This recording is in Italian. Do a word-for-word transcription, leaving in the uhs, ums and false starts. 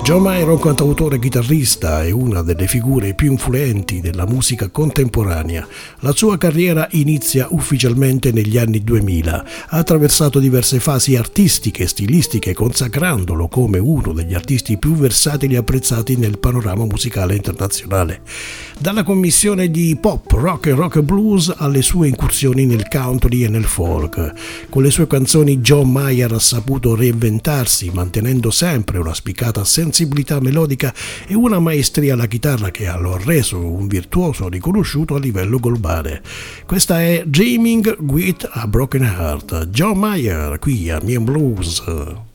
John Mayer è un cantautore e chitarrista e una delle figure più influenti della musica contemporanea. La sua carriera inizia ufficialmente negli anni duemila. Ha attraversato diverse fasi artistiche e stilistiche, consacrandolo come uno degli artisti più versatili e apprezzati nel panorama musicale internazionale. Dalla commissione di pop, rock e rock blues alle sue incursioni nel country e nel folk. Con le sue canzoni John Mayer ha saputo reinventarsi, mantenendo sempre una spiccata sensibilità melodica e una maestria alla chitarra che lo ha reso un virtuoso riconosciuto a livello globale. Questa è Dreaming with a Broken Heart, John Mayer qui a Mian Blues.